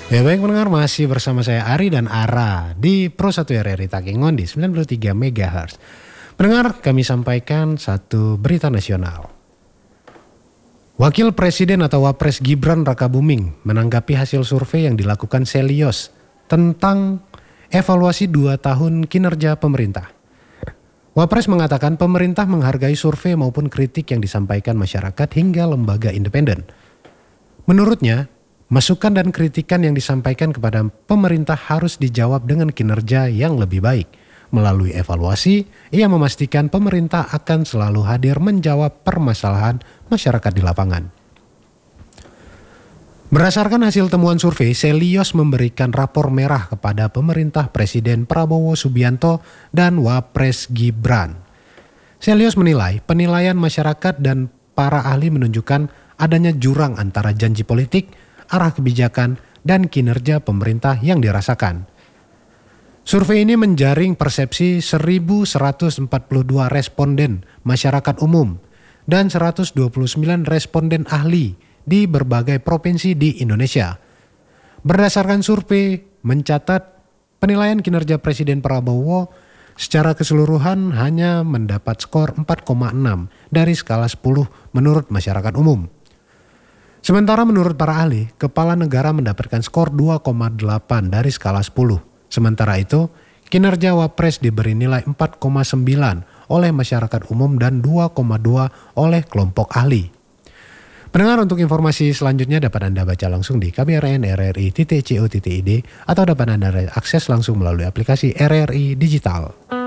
Ya baik pendengar, masih bersama saya Ari dan Ara di Pro 1 RRI Takengon di 93 MHz. Pendengar, kami sampaikan satu berita nasional. Wakil Presiden atau Wapres Gibran Rakabuming menanggapi hasil survei yang dilakukan Selios tentang evaluasi 2 tahun kinerja pemerintah. Wapres mengatakan pemerintah menghargai survei maupun kritik yang disampaikan masyarakat hingga lembaga independen. Menurutnya, masukan dan kritikan yang disampaikan kepada pemerintah harus dijawab dengan kinerja yang lebih baik. Melalui evaluasi, ia memastikan pemerintah akan selalu hadir menjawab permasalahan masyarakat di lapangan. Berdasarkan hasil temuan survei, Selios memberikan rapor merah kepada pemerintah Presiden Prabowo Subianto dan Wapres Gibran. Selios menilai penilaian masyarakat dan para ahli menunjukkan adanya jurang antara janji politik, arah kebijakan, dan kinerja pemerintah yang dirasakan. Survei ini menjaring persepsi 1.142 responden masyarakat umum dan 129 responden ahli di berbagai provinsi di Indonesia. Berdasarkan survei mencatat penilaian kinerja Presiden Prabowo secara keseluruhan hanya mendapat skor 4,6 dari skala 10 menurut masyarakat umum. Sementara menurut para ahli, kepala negara mendapatkan skor 2,8 dari skala 10. Sementara itu, kinerja Wapres diberi nilai 4,9 oleh masyarakat umum dan 2,2 oleh kelompok ahli. Pendengar, untuk informasi selanjutnya dapat Anda baca langsung di kbrn.rri.co.id atau dapat Anda akses langsung melalui aplikasi RRI Digital.